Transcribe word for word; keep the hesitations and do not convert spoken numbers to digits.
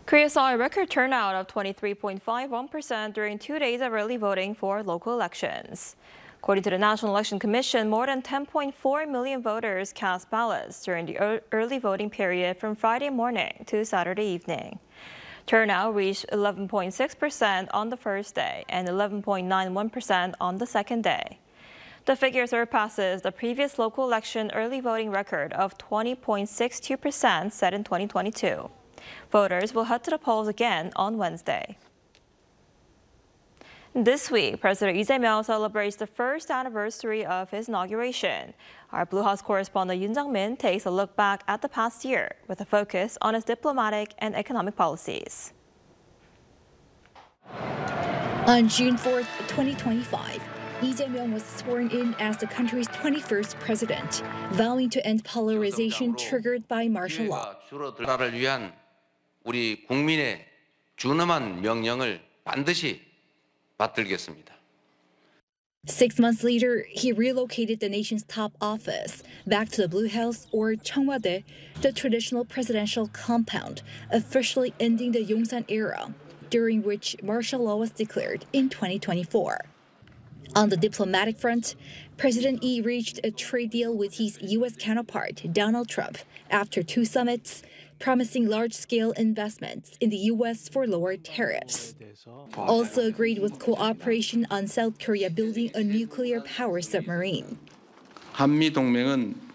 Korea saw a record turnout of twenty-three point five one percent during two days of early voting for local elections. According to the National Election Commission, more than ten point four million voters cast ballots during the early voting period from Friday morning to Saturday evening. Turnout reached eleven point six percent on the first day and eleven point nine one percent on the second day. The figure surpasses the previous local election early voting record of twenty point six two percent set in twenty twenty-two. Voters will head to the polls again on Wednesday. This week, President Lee Jae-myung celebrates the first anniversary of his inauguration. Our Blue House correspondent Yoon Jung-min takes a look back at the past year with a focus on his diplomatic and economic policies. On June fourth, twenty twenty-five, Lee Jae-myung was sworn in as the country's twenty-first president, vowing to end polarization triggered by martial law. 우리 국민의 준엄한 명령을 반드시 받들겠습니다. Six months later, he relocated the nation's top office back to the Blue House, or Cheongwade, the traditional presidential compound, officially ending the Yongsan era, during which martial law was declared in twenty twenty-four. On the diplomatic front, President Lee reached a trade deal with his U S counterpart, Donald Trump, after two summits, promising large-scale investments in the U S for lower tariffs. Also agreed was cooperation on South Korea building a nuclear power submarine. 한미 동맹은